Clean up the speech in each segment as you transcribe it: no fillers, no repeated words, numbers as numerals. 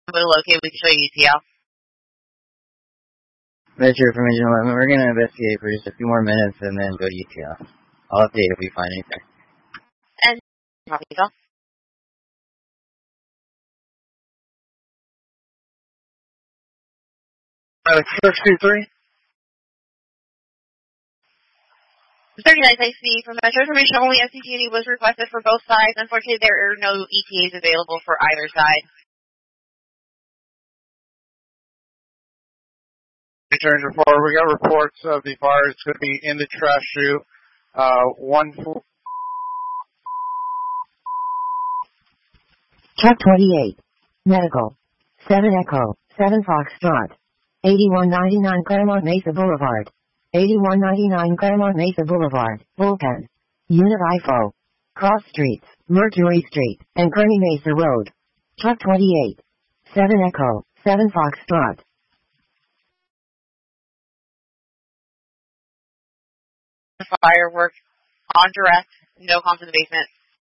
to locate, we can show you ETL. Metro from Engine 11. We're going to investigate for just a few more minutes and then go to ETL. I'll update if we find anything. And copy, Phil. Church 2-3. 39 IC from Metro Information, only SCTD was requested for both sides. Unfortunately, there are no ETAs available for either side. Returns report. We got reports of the fire. It's going to be in the trash chute. Truck 28. Medical. 7 Echo. 7 Foxtrot. 8199 Claremont Mesa Boulevard. 8199 Claremont Mesa Boulevard, Vulcan. Unit IFO. Cross Streets, Mercury Street, and Kearny Mesa Road. Truck 28. 7 Echo. 7 Foxtrot. Firework on direct, no comms in the basement.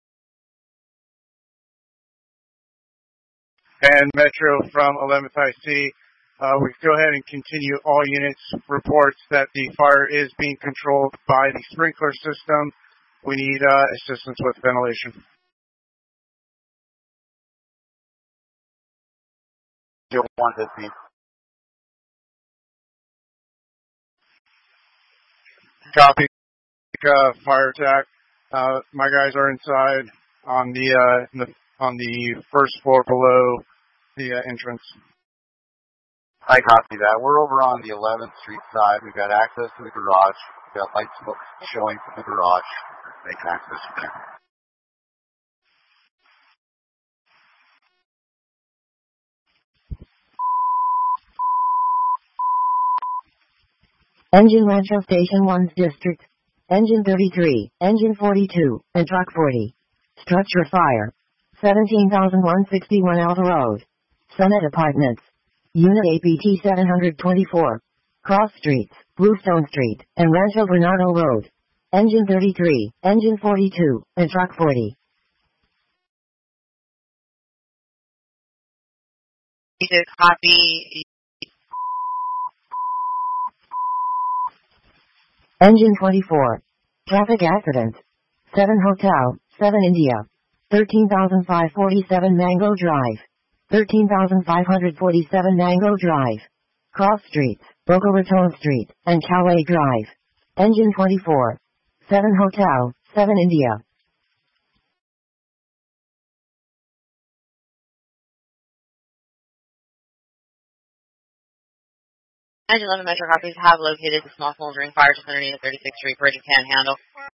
And Metro from 11th IC. We go ahead and continue all units. Reports that the fire is being controlled by the sprinkler system. We need assistance with ventilation. Still 115. Copy. Fire attack. My guys are inside on the first floor below the entrance. I copy that. We're over on the 11th Street side. We've got access to the garage. We've got lights showing from the garage. They can access from there. Engine Rancho Station 1's district. Engine 33, Engine 42, and Truck 40. Structure fire. 17,161 Alva Road. Summit Apartments. Unit APT 724. Cross Streets, Bluestone Street, and Rancho Bernardo Road. Engine 33, Engine 42, and Truck 40. You should copy. Engine 24. Traffic accident. 7 Hotel, 7 India. 13,547 Mango Drive. 13,547 Mango Drive. Cross Streets, Boca Raton Street, and Calais Drive. Engine 24. 7 Hotel, 7 India. Engine 11 Metro copies have located the small smoldering fire just underneath the 36th Street Bridge of Panhandle.